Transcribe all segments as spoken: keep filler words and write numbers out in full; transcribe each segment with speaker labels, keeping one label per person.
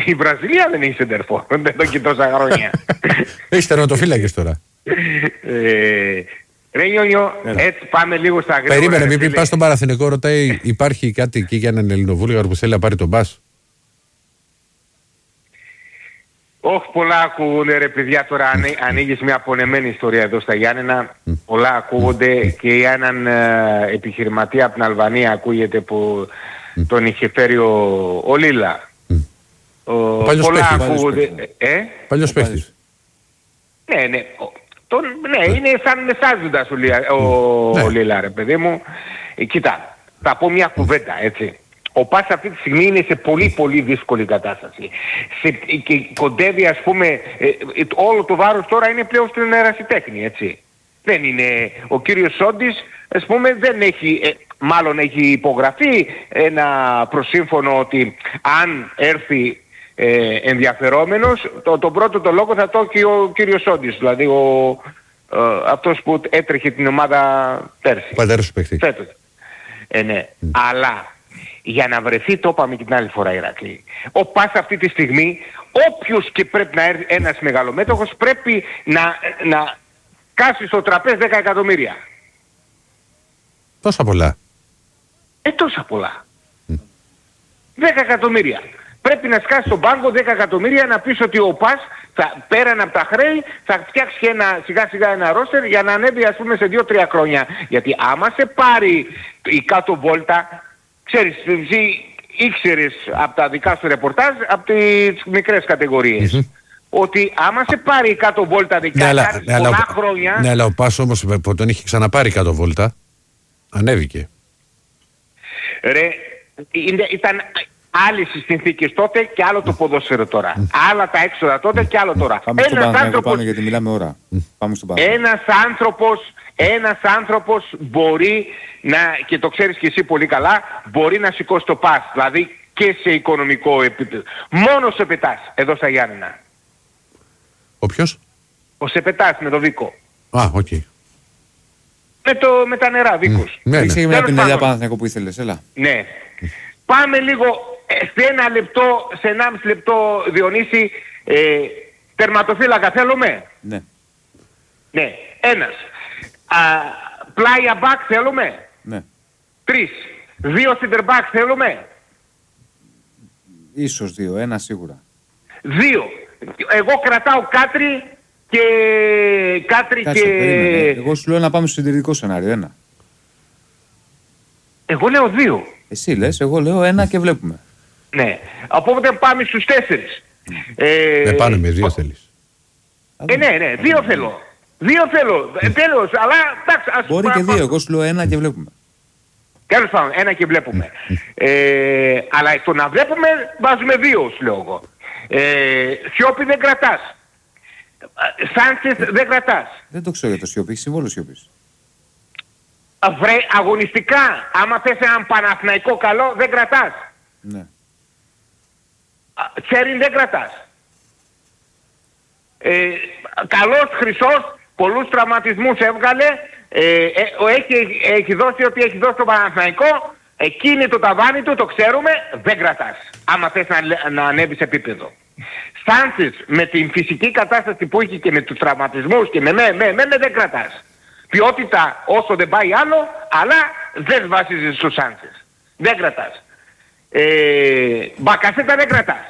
Speaker 1: η Βραζιλία δεν έχει σεντερφόρ. Δεν το κοιτώ τόσα χρόνια.
Speaker 2: Έχει τερματοφύλακες τώρα.
Speaker 1: ε, Ρε Νιόνιο, έτσι πάμε λίγο στα γρήγορα.
Speaker 2: Περίμενε, μην πει πας στον Παναθηναϊκό, ρωτάει, υπάρχει κάτι εκεί για έναν Ελληνοβούλγαρο που θέλει να πάρει τον μπας.
Speaker 1: Όχι, πολλά ακούγονται ρε παιδιά τώρα, αν, ανοίγεις μια απονεμένη ιστορία εδώ στα Γιάννενα, mm. πολλά ακούγονται mm. και για έναν ε, επιχειρηματία από την Αλβανία ακούγεται που mm. τον είχε φέρει ο, ο Λίλα. Mm. Ο,
Speaker 2: ο παλιός
Speaker 1: πολλά
Speaker 2: παίχτης.
Speaker 1: ακούγονται. Ε?
Speaker 2: Παλιός παίχτης.
Speaker 1: Ναι, ναι. Τον, ναι, είναι σαν μεσάζοντας ο, ο,
Speaker 2: ναι.
Speaker 1: ο Λίλα ρε παιδί μου. Ε, κοίτα, θα πω μια κουβέντα έτσι. Ο Πας αυτή τη στιγμή είναι σε πολύ πολύ δύσκολη κατάσταση. Σε, και κοντεύει ας πούμε, ε, ε, όλο το βάρος τώρα είναι πλέον στην ερασιτέχνη, έτσι. Δεν είναι, ο κύριος Σόντις ας πούμε δεν έχει, ε, μάλλον έχει υπογραφεί ένα προσύμφωνο ότι αν έρθει ε, ενδιαφερόμενος, το, τον πρώτο το λόγο θα το έχει ο κύριος Σόντις, δηλαδή ο, ε, αυτός που έτρεχε την ομάδα πέρσι.
Speaker 2: Πατέρας του παίχτη.
Speaker 1: Ε, ναι, mm. αλλά... Για να βρεθεί, το είπαμε και την άλλη φορά Ηρακλή, ο Πας αυτή τη στιγμή, όποιος και πρέπει να έρθει ένας μεγαλομέτωχος πρέπει να, να κάσει στο τραπέζι δέκα εκατομμύρια.
Speaker 2: Τόσα πολλά.
Speaker 1: Ε, τόσα πολλά. Mm. δέκα εκατομμύρια. Πρέπει να σκάσει στον πάγκο δέκα εκατομμύρια να πεις ότι ο Πας θα, πέραν από τα χρέη θα φτιάξει ένα, σιγά σιγά ένα ρόστερ για να ανέβει ας πούμε σε δύο τρία χρόνια. Γιατί άμα σε πάρει η κάτω βόλτα, ξέρεις, εσύ ήξερες από τα δικά σου ρεπορτάζ, από τις μικρές κατηγορίες, mm-hmm. ότι άμα σε πάρει η κάτω βόλτα δικά, ναι, πολλά ναι, αλλά, χρόνια...
Speaker 2: Ναι, αλλά ο Πας όμως που τον είχε ξαναπάρει κάτω βόλτα, ανέβηκε.
Speaker 1: Ρε, είναι, ήταν άλλες οι συνθήκες τότε και άλλο το ποδόσφαιρο τώρα. Mm. Άλλα τα έξοδα τότε και άλλο τώρα.
Speaker 3: Πάμε στον Παναθηναϊκό πάνω γιατί μιλάμε ώρα. Mm. Πάμε στον Παναθηναϊκό.
Speaker 1: Ένας άνθρωπος, ένας άνθρωπος μπορεί να, και το ξέρεις και εσύ πολύ καλά, μπορεί να σηκώσει το Πας, δηλαδή και σε οικονομικό επίπεδο. Μόνο σε πετάς εδώ στα Γιάννενα.
Speaker 2: Ο ποιος?
Speaker 1: Ο Σεπετάς με το Βίκο.
Speaker 2: Α, οκ. Okay.
Speaker 1: Με, το, με τα νερά, Βίκος.
Speaker 2: Mm. Ναι, ναι.
Speaker 3: Είσαι μια πινελιά Παναθηναϊκό που ήθελες, έλα.
Speaker 1: Ναι. Mm. Πάμε λίγο σε ένα λεπτό, σε ενάμιση λεπτό Διονύση, ε, τερματοφύλακα θέλουμε.
Speaker 3: Ναι.
Speaker 1: Ναι, ένας. Α, πλάια μπακ θέλουμε.
Speaker 3: Ναι.
Speaker 1: Τρεις. Δύο center back θέλουμε.
Speaker 3: Ίσως δύο, ένα σίγουρα.
Speaker 1: Δύο. Εγώ κρατάω Κάτρι και... Κάτρι
Speaker 3: Κάτσε,
Speaker 1: και...
Speaker 3: περίμενε. Εγώ σου λέω να πάμε στο συντηρητικό σενάριο, ένα.
Speaker 1: Εγώ λέω δύο.
Speaker 3: Εσύ λες, εγώ λέω ένα και βλέπουμε.
Speaker 1: Ναι. Οπότε πάμε στους τέσσερις.
Speaker 2: Mm. Ε, ε, πάμε με δύο θέλεις.
Speaker 1: Ε, ναι, ναι, δύο θέλω. Δύο θέλω. Ε, τέλος, αλλά εντάξει. Ας
Speaker 3: μπορεί και δύο, εγώ σου λέω ένα και βλέπουμε.
Speaker 1: Τέλος πάντων, ένα και βλέπουμε. ε, αλλά το να βλέπουμε βάζουμε δύο, σου λέω εγώ. Ε, Σιώπη δεν κρατάς. Σάντσες δεν κρατάς.
Speaker 3: Δεν το ξέρω για το Σιώπη, έχει συμβόλαιο Σιώπης.
Speaker 1: Βρε, αγωνιστικά, άμα θες έναν Παναθηναϊκό καλό, δεν κρατάς.
Speaker 3: Ναι.
Speaker 1: Τσέριν δεν κρατάς. Ε, καλός, χρυσός, πολλούς τραυματισμούς έβγαλε, ε, ε, έχει, έχει δώσει ό,τι έχει δώσει το Παναθηναϊκό, εκείνη το ταβάνι του, το ξέρουμε, δεν κρατάς. Άμα θες να, να ανέβεις επίπεδο. Σάντσες με την φυσική κατάσταση που έχει και με τους τραυματισμούς και με με με με, με δεν κρατάς. Ποιότητα όσο δεν πάει άλλο, αλλά δεν βασίζεις στους Σάντσες. Δεν κρατάς. Ε, Μπακασέτα δεν κρατάς.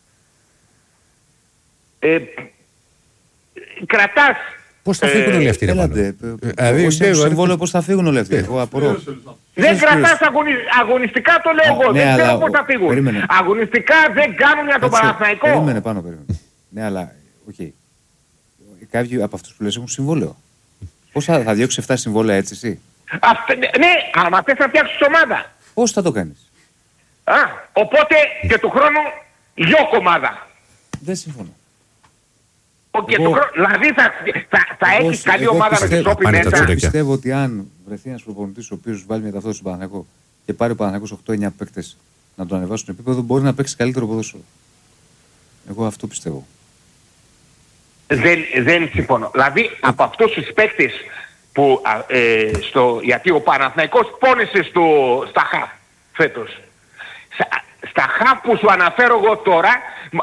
Speaker 1: Ε, κρατάς.
Speaker 2: Πώς θα φύγουν όλοι αυτοί, ρε πάνω.
Speaker 3: Πώς έχουν συμβόλαιο, πώς θα φύγουν όλοι αυτοί. Εγώ απορώ.
Speaker 1: Δεν κρατάς αγωνιστικά, το λέω εγώ. Δεν ξέρω πώς θα φύγουν. Αγωνιστικά δεν κάνουν για τον Παναθηναϊκό.
Speaker 3: Περίμενε πάνω, περίμενε. Ναι, αλλά, οκ. Κάποιοι από αυτούς που λες έχουν συμβόλαιο. Πώς θα, θα διώξεις εφτά συμβόλαια έτσι εσύ?
Speaker 1: Αυτέ, ναι, άμα θες να φτιάξεις ομάδα.
Speaker 3: Πώς θα το κάνεις?
Speaker 1: Α, οπότε και του χρόνου δυο κομμάδα.
Speaker 3: Δεν συμφωνώ.
Speaker 1: Και εγώ, του χρόνου, δηλαδή θα, θα, θα έχεις καλή ομάδα με τη Σόπη μέσα.
Speaker 3: Πιστεύω ότι αν βρεθεί ένας προπονητής ο οποίος βάλει μια ταυτότητα στον Παναθηναϊκό και πάρει ο Παναθηναϊκός οκτώ εννιά παίκτες να τον ανεβάσουν επίπεδο, μπορεί να παίξει καλύτερο ποδόσφαιρο. Εγώ αυτό πιστεύω.
Speaker 1: Δεν, δεν συμφωνώ. Δηλαδή από αυτούς τους παίκτες που ε, στο, γιατί ο Παναθηναϊκός πόνεσε στο, στα χαφ φέτος. Στα, στα χαφ που σου αναφέρω εγώ τώρα